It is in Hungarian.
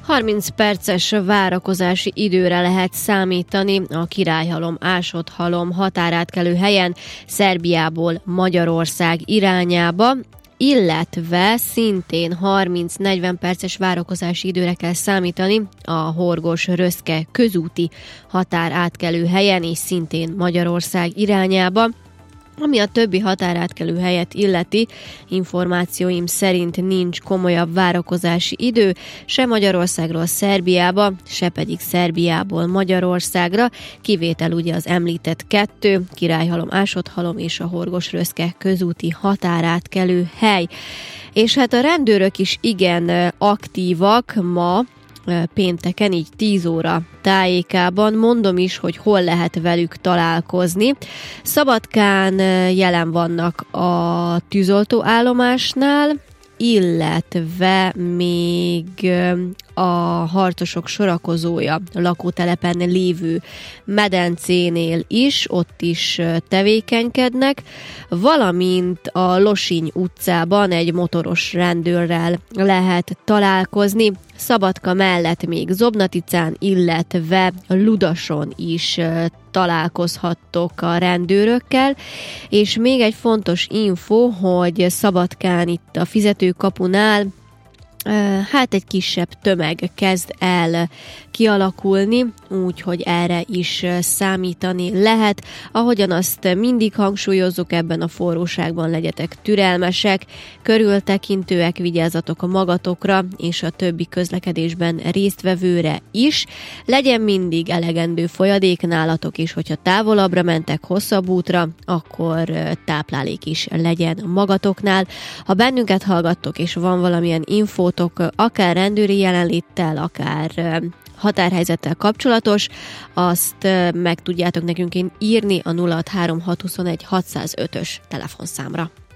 30 perces várakozási időre lehet számítani a Királyhalom-Ásott-halom határátkelő helyen Szerbiából Magyarország irányába, illetve szintén 30-40 perces várakozási időre kell számítani a Horgos-Röszke közúti határátkelő helyen és szintén Magyarország irányába. Ami a többi határátkelő helyet illeti, információim szerint nincs komolyabb várakozási idő, se Magyarországról Szerbiába, se pedig Szerbiából Magyarországra, kivétel ugye az említett 2, Királyhalom-Ásott-halom és a Horgos-Röszke közúti határátkelő hely. És hát a rendőrök is igen aktívak ma, pénteken, így 10 óra tájékában. Mondom is, hogy hol lehet velük találkozni. Szabadkán jelen vannak a tűzoltóállomásnál, illetve még a harcosok sorakozója lakótelepen lévő medencénél is, ott is tevékenykednek, valamint a Losiny utcában egy motoros rendőrrel lehet találkozni. Szabadka mellett még Zobnaticán, illetve Ludason is találkozhattok a rendőrökkel, és még egy fontos info, hogy Szabadkán itt a fizetőkapunál hát egy kisebb tömeg kezd el kialakulni, úgyhogy erre is számítani lehet. Ahogyan azt mindig hangsúlyozzuk, ebben a forróságban legyetek türelmesek, körültekintőek, vigyázzatok a magatokra és a többi közlekedésben résztvevőre is. Legyen mindig elegendő folyadék nálatok, és hogyha távolabbra mentek, hosszabb útra, akkor táplálék is legyen magatoknál. Ha bennünket hallgattok, és van valamilyen infótok, akár rendőri jelenléttel, akár határhelyzettel kapcsolatos, azt meg tudjátok nekünk írni a 063621 605-ös telefonszámra.